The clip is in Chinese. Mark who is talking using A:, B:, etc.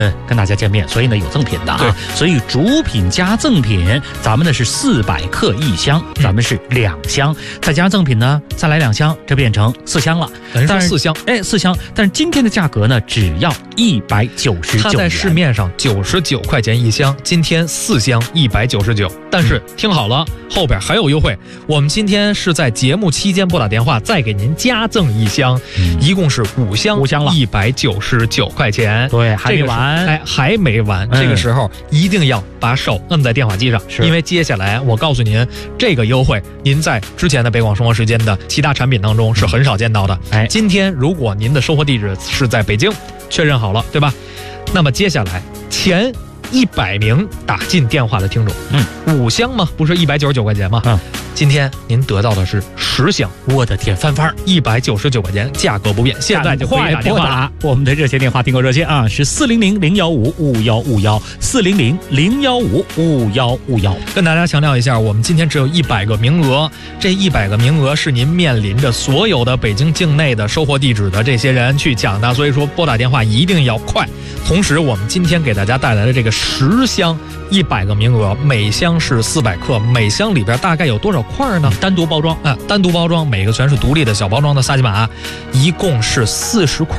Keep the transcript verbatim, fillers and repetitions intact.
A: 呃，跟大家见面，所以呢有赠品的啊，所以主品加赠品，咱们呢是四百克一箱，咱们是两箱，再加上赠品呢，再来两箱，这变成四箱了，
B: 等于说四箱，
A: 哎，四箱。但是今天的价格呢，只要一百九十九元，
B: 它在市面上九十九块钱一箱，今天四箱一百九十九。但是、嗯、听好了，后边还有优惠，我们今天是在节目期间拨打电话，再给您加赠一箱，嗯、一共是五箱，
A: 五箱了，
B: 一百九十九块钱。
A: 对，还没完。
B: 哎，还没完、嗯！这个时候一定要把手摁在电话机上，因为接下来我告诉您，这个优惠您在之前的北广生活时间的其他产品当中是很少见到的。哎，今天如果您的收货地址是在北京，确认好了，对吧？那么接下来前一百名打进电话的听众，嗯，五箱吗？不是一百九十九块钱吗？嗯。今天您得到的是十箱，
A: 我的天，翻番
B: 一百九十九块钱，价格不变，现在就可以打电话
A: 打我们的热线电话订购热线啊，是四零零零幺五五幺五幺四零零零幺五五幺五幺。
B: 跟大家强调一下，我们今天只有一百个名额，这一百个名额是您面临着所有的北京境内的收货地址的这些人去抢的，所以说拨打电话一定要快。同时，我们今天给大家带来的这个十箱。一百个名额，每箱是四百克，每箱里边大概有多少块呢？
A: 单独包装
B: 啊，单独包装，每个全是独立的小包装的萨琪玛，一共是四十块